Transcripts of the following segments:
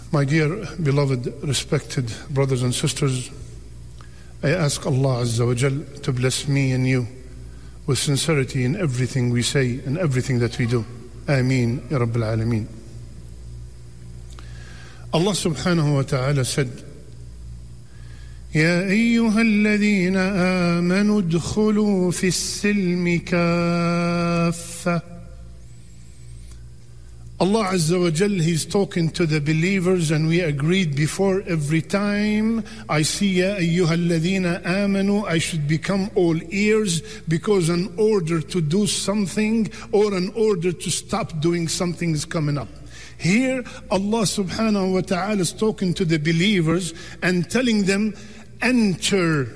My dear, beloved, respected brothers and sisters, I ask Allah Azza wa Jal to bless me and you with sincerity in everything we say and everything that we do. Ameen, Ya Rabbil Alameen. Allah subhanahu wa ta'ala said, يا أيها الذين آمنوا ادخلوا في السلم كافة. Allah Azza wa Jal, He's talking to the believers, and we agreed before, every time I see Ya ayyuha alladhina amanu, I should become all ears, because an order to do something or an order to stop doing something is coming up. Here Allah subhanahu wa ta'ala is talking to the believers and telling them, enter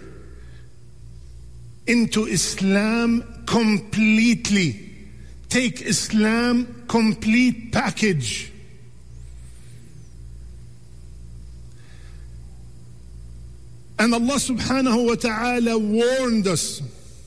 into Islam completely. Take Islam complete package. And Allah subhanahu wa ta'ala warned us,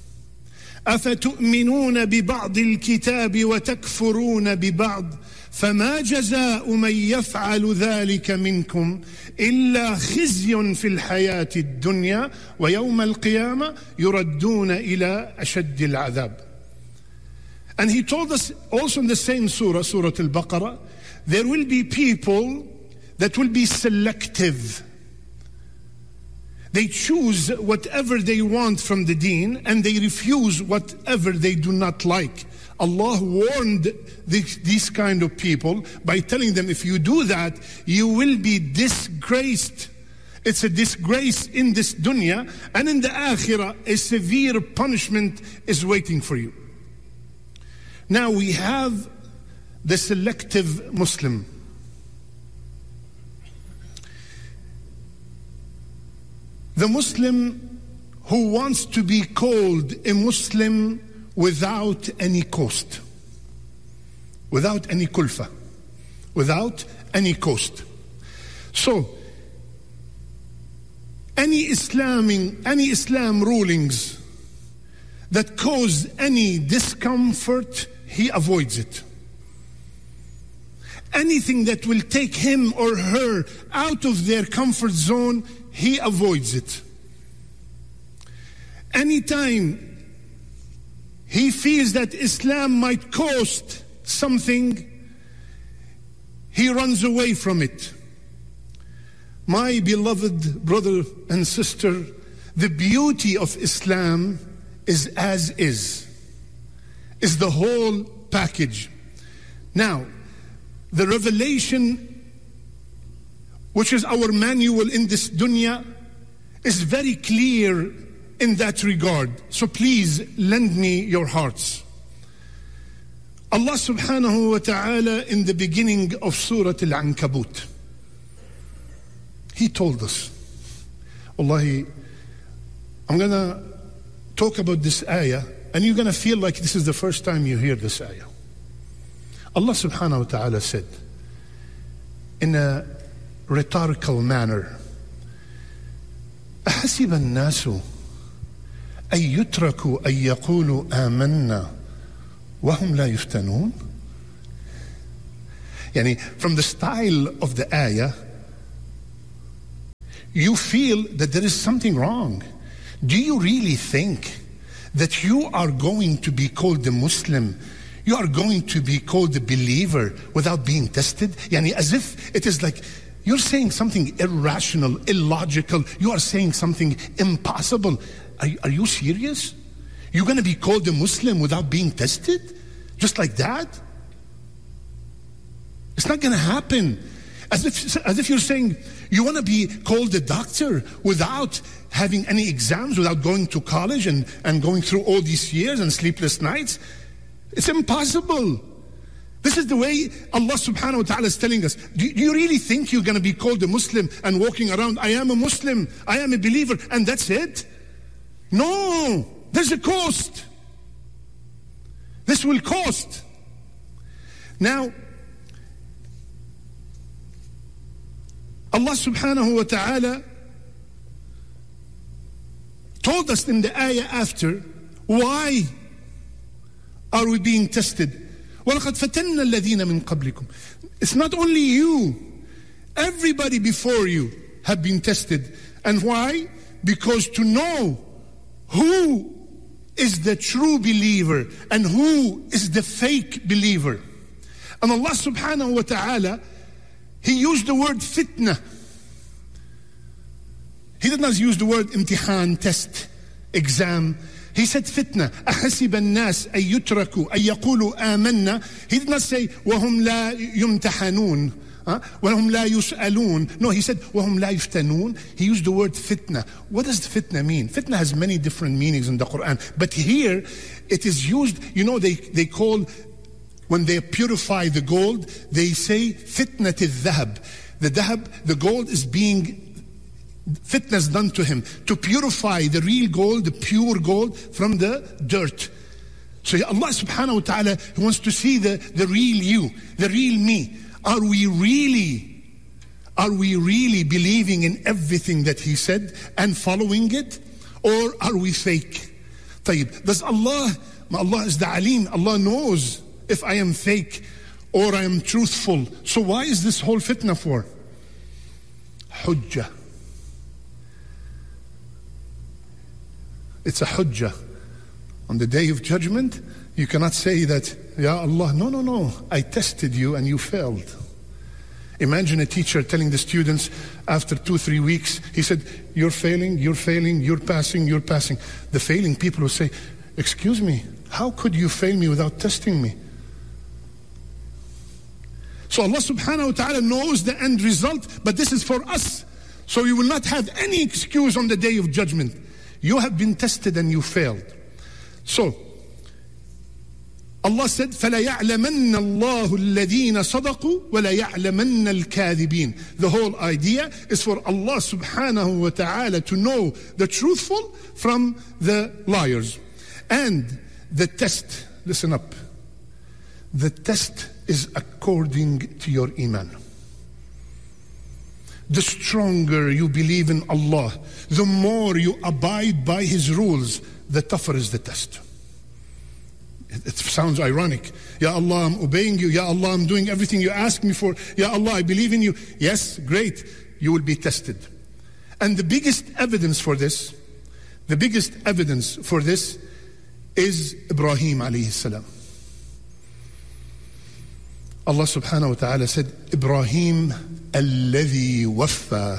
أفتؤمنون ببعض الكتاب وتكفرون ببعض فما جزاء من يفعل ذلك منكم إلا خزي في الحياة الدنيا ويوم القيامة يردون إلى أشد العذاب. And He told us also in the same surah, Surah Al-Baqarah, there will be people that will be selective. They choose whatever they want from the deen and they refuse whatever they do not like. Allah warned these kind of people by telling them, if you do that, you will be disgraced. It's a disgrace in this dunya, and in the akhirah, a severe punishment is waiting for you. Now we have the selective Muslim. The Muslim who wants to be called a Muslim without any cost, without any kulfa, without any cost. So, any Islam rulings that cause any discomfort, he avoids it. Anything that will take him or her out of their comfort zone, he avoids it. Anytime he feels that Islam might cost something, he runs away from it. My beloved brother and sister, the beauty of Islam is as is the whole package. Now, the revelation, which is our manual in this dunya, is very clear in that regard. So please lend me your hearts. Allah subhanahu wa ta'ala in the beginning of Surah Al-Ankabut, He told us, Wallahi, I'm going to talk about this ayah and you're going to feel like this is the first time you hear this ayah. Allah subhanahu wa ta'ala said in a rhetorical manner, أحسب الناس أن يتركوا أن يقولوا آمنا وهم لا يفتنون. Yani, from the style of the ayah, you feel that there is something wrong. Do you really think that you are going to be called a Muslim, you are going to be called a believer without being tested? Yani, as if it is like you're saying something irrational, illogical. You are saying something impossible. Are you serious? You're going to be called a Muslim without being tested? Just like that? It's not going to happen. As if you're saying you want to be called a doctor without having any exams, without going to college and going through all these years and sleepless nights. It's impossible. This is the way Allah subhanahu wa ta'ala is telling us. Do you really think you're going to be called a Muslim and walking around, I am a Muslim, I am a believer, and that's it? No, there's a cost. This will cost. Now, Allah subhanahu wa ta'ala told us in the ayah after, why are we being tested? وَلَقَدْ فَتَنَّا الَّذِينَ مِنْ قَبْلِكُمْ. It's not only you. Everybody before you have been tested. And why? Because to know who is the true believer and who is the fake believer. And Allah subhanahu wa ta'ala, He used the word fitna. He did not use the word imtihan, test, exam. He said fitna. أَحَسِبَ النَّاسَ أَن يُتْرَكُوا أَن يَقُولُوا آمَنَّا. He did not say وَهُمْ لَا يُمْتَحَنُونَ وَهُمْ لَا يُسْأَلُونَ. No, he said وَهُمْ لَا يُفْتَنُونَ. He used the word fitna. What does fitna mean? Fitna has many different meanings in the Quran. But here it is used, they call, when they purify the gold, they say fitnat al-dhahab. The gold is being fitness done to him to purify the real gold, the pure gold from the dirt. So Allah subhanahu wa ta'ala wants to see the real you, the real me. Are we really believing in everything that He said and following it? Or are we fake? طيب, does Allah is the Alim, Allah knows if I am fake or I am truthful. So why is this whole fitna for? Hujjah. It's a hujjah. On the day of judgment, you cannot say that, Ya Allah, no, I tested you and you failed. Imagine a teacher telling the students after 2-3 weeks, he said, you're failing, you're passing. The failing people will say, excuse me, how could you fail me without testing me? So Allah subhanahu wa ta'ala knows the end result, but this is for us. So you will not have any excuse on the day of judgment. You have been tested and you failed. So, Allah said, فَلَيَعْلَمَنَّ اللَّهُ الَّذِينَ صَدَقُوا وَلَيَعْلَمَنَّ الْكَاذِبِينَ. The whole idea is for Allah subhanahu wa ta'ala to know the truthful from the liars. And the test, listen up, the test is according to your iman. The stronger you believe in Allah, the more you abide by His rules, the tougher is the test. It sounds ironic. Ya Allah, I'm obeying you. Ya Allah, I'm doing everything you ask me for. Ya Allah, I believe in you. Yes, great. You will be tested. And the biggest evidence for this is Ibrahim alayhi salam. Allah subhanahu wa ta'ala said, Ibrahim alladhi waffa.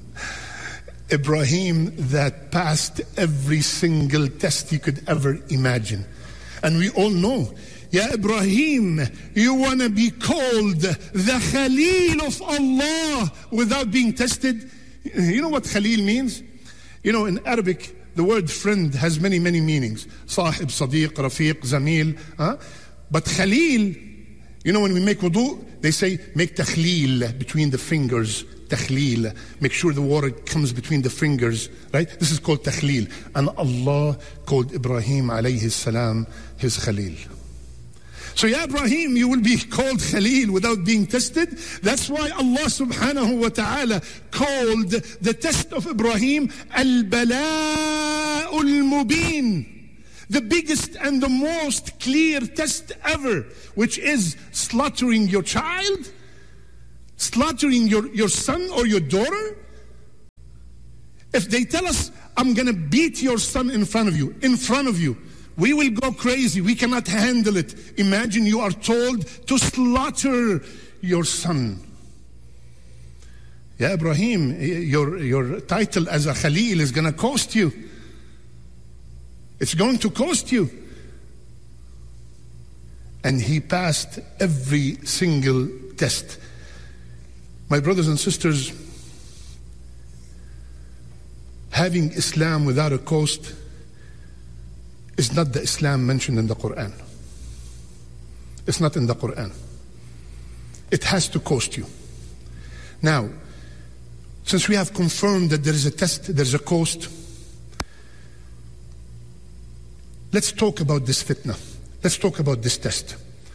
Ibrahim that passed every single test you could ever imagine. And we all know, Ya Ibrahim, you want to be called the Khalil of Allah without being tested? You know what Khalil means? In Arabic, the word friend has many, many meanings. Sahib, Sadiq, Rafiq, Zamil. But Khalil, when we make wudu, they say, make takhleel between the fingers. Takhleel. Make sure the water comes between the fingers, right? This is called takhleel. And Allah called Ibrahim alayhi salam his Khalil. So Ya Ibrahim, you will be called Khalil without being tested. That's why Allah subhanahu wa ta'ala called the test of Ibrahim al-bala'ul mubin. The biggest and the most clear test ever, which is slaughtering your child, slaughtering your son or your daughter. If they tell us, I'm going to beat your son in front of you, we will go crazy. We cannot handle it. Imagine you are told to slaughter your son. Ya Ibrahim, your title as a Khalil is going to cost you. It's going to cost you. And he passed every single test. My brothers and sisters, having Islam without a cost is not the Islam mentioned in the Quran. It's not in the Quran. It has to cost you. Now, since we have confirmed that there is a test, there's a cost, let's talk about this fitna. Let's talk about this test.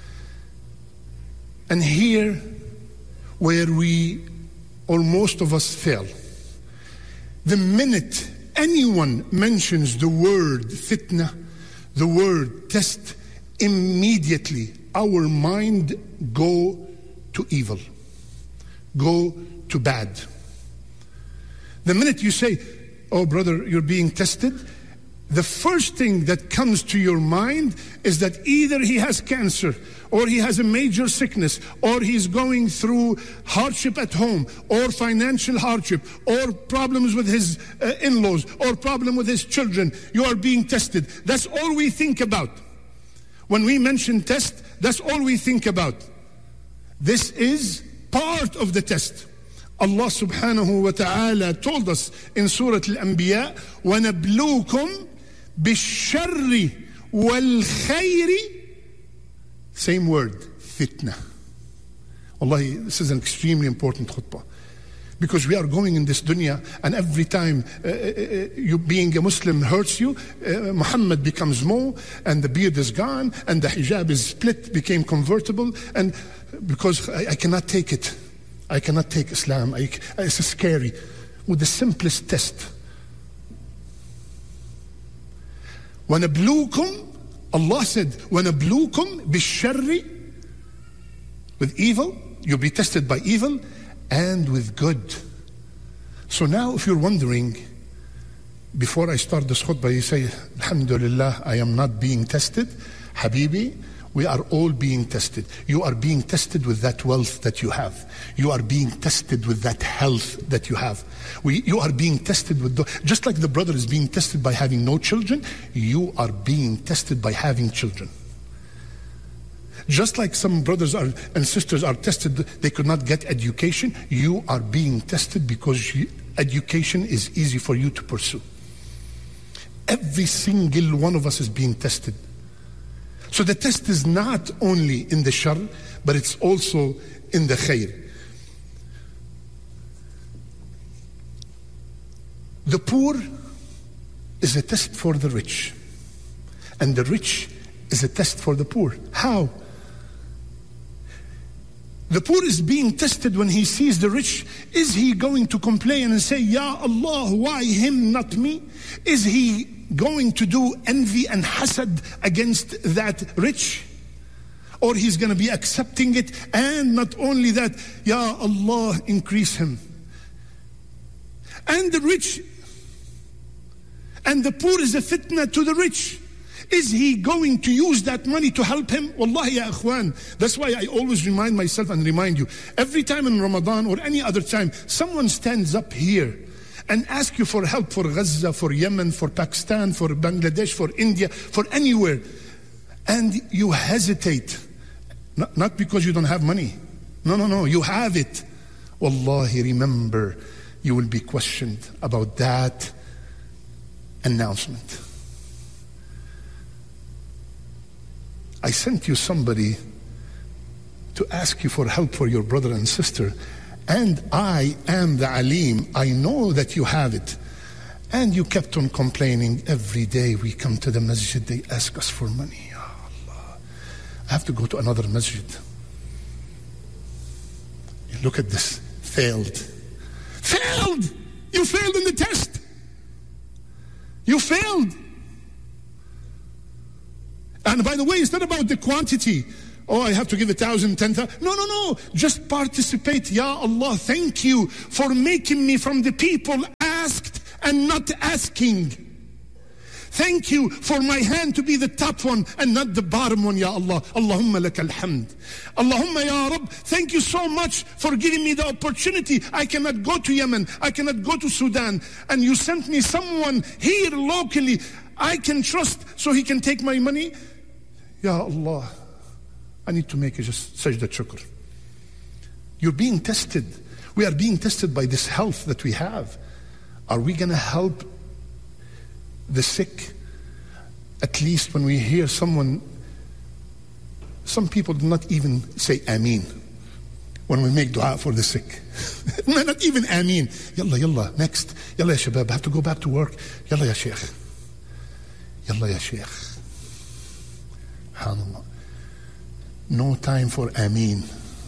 And here, where we, or most of us, fail. The minute anyone mentions the word fitna, the word test, immediately our mind go to evil. go to bad. The minute you say, oh brother, you're being tested, the first thing that comes to your mind is that either he has cancer, or he has a major sickness, or he's going through hardship at home, or financial hardship, or problems with his in-laws, or problem with his children. You are being tested. That's all we think about. When we mention test, that's all we think about. This is part of the test. Allah subhanahu wa ta'ala told us in Surah Al-Anbiya, وَنَبْلُوكُمْ بِالشَّرِّ وَالْخَيْرِ. Same word, fitna. Wallahi, this is an extremely important khutbah. Because we are going in this dunya, and every time you being a Muslim hurts you, Muhammad becomes more, and the beard is gone, and the hijab is split, became convertible, and because I cannot take it. I cannot take Islam. It's scary. With the simplest test. وَنَبْلُوكُمْ, Allah said, وَنَبْلُوكُمْ بِالشَّرِّ, with evil, you'll be tested by evil, and with good. So now if you're wondering, before I start this khutbah, you say, Alhamdulillah, I am not being tested. Habibi, we are all being tested. You are being tested with that wealth that you have. You are being tested with that health that you have. You are being tested with, just like the brother is being tested by having no children, you are being tested by having children. Just like some brothers and sisters are tested, they could not get education, you are being tested because education is easy for you to pursue. Every single one of us is being tested. So the test is not only in the shar, but it's also in the khair. The poor is a test for the rich, and the rich is a test for the poor. How? The poor is being tested when he sees the rich. Is he going to complain and say, Ya Allah, why him, not me? Is he going to do envy and hasad against that rich? Or he's going to be accepting it, and not only that, Ya Allah, increase him. And the rich and the poor is a fitna to the rich. Is he going to use that money to help him? Wallahi ya akhwan. That's why I always remind myself and remind you. Every time in Ramadan or any other time, someone stands up here and asks you for help for Gaza, for Yemen, for Pakistan, for Bangladesh, for India, for anywhere. And you hesitate. Not because you don't have money. No, you have it. Wallahi, remember, you will be questioned about that announcement. I sent you somebody to ask you for help for your brother and sister, and I am the Alim. I know that you have it. And you kept on complaining. Every day we come to the masjid, they ask us for money. Ya Allah, I have to go to another masjid. Look at this. Failed. You failed in the test. You failed. And by the way, it's not about the quantity. Oh, I have to give 1,000, 10,000. No. Just participate. Ya Allah, thank you for making me from the people asked and not asking. Thank you for my hand to be the top one and not the bottom one, Ya Allah. Allahumma lakal hamd. Allahumma ya Rabb, thank you so much for giving me the opportunity. I cannot go to Yemen. I cannot go to Sudan. And you sent me someone here locally I can trust so he can take my money. Ya Allah, I need to make just sajda shukr. You're being tested. We are being tested by this health that we have. Are we going to help the sick? At least when we hear someone, some people do not even say Ameen when we make dua for the sick. Not even Ameen. Yalla, next. Yalla ya shabab, I have to go back to work. Yalla ya sheikh. Yalla ya sheikh. SubhanAllah. No time for Ameen.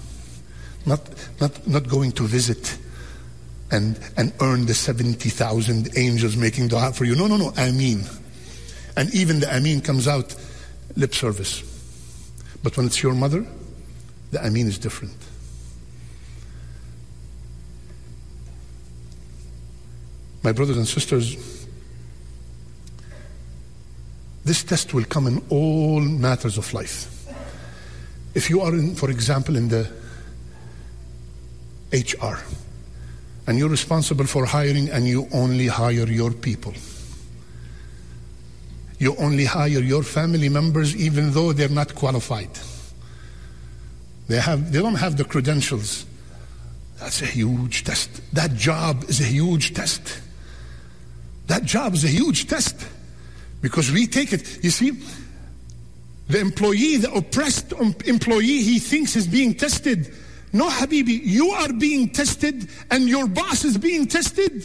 Not going to visit and earn the 70,000 angels making dua for you. No, Ameen. And even the Ameen comes out lip service. But when it's your mother, the Ameen is different. My brothers and sisters, this test will come in all matters of life. If you are in, for example, in the HR, and you're responsible for hiring, and you only hire your people. You only hire your family members even though they're not qualified. They don't have the credentials. That's a huge test. That job is a huge test. That job is a huge test. Because we take it, you see, the employee, the oppressed employee, he thinks is being tested. No, Habibi, you are being tested and your boss is being tested.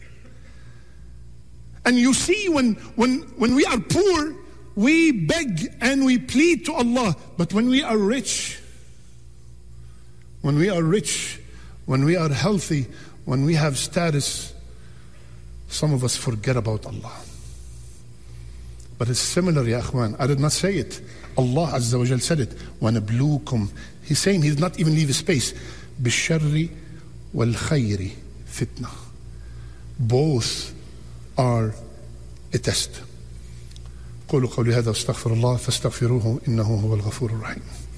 And you see, when we are poor, we beg and we plead to Allah. But when we are rich, when we are healthy, when we have status, some of us forget about Allah. But it's similar, ya akhwan. I did not say it. Allah Azza wa Jal said it. وَنَبْلُوكُمْ. He's saying, he's not even leave space. بِالشَّرِّ وَالْخَيْرِ fitna. Both are a test. قولوا قولي هذا واستغفر الله فاستغفروه إنه هو الغفور الرحيم.